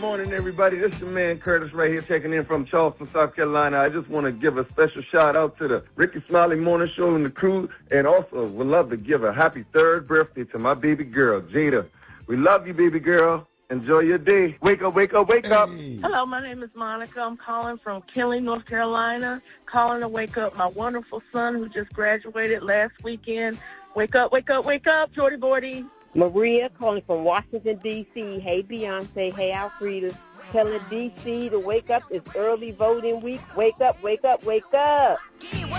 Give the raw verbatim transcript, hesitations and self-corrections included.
morning, everybody. This is your man Curtis right here checking in from Charleston, South Carolina. I just want to give a special shout out to the Ricky Smiley Morning Show and the crew, and also would love to give a happy third birthday to my baby girl, Jada. We love you, baby girl. Enjoy your day. Wake up, wake up, wake Hey. up. Hello, my name is Monica. I'm calling from Kinley, North Carolina, calling to wake up my wonderful son who just graduated last weekend. Wake up, wake up, wake up, Jordy Bordy. Maria calling from Washington, D C Hey, Beyonce. Hey, Alfreda. Telling D C to wake up. It's early voting week. Wake up, wake up, wake up.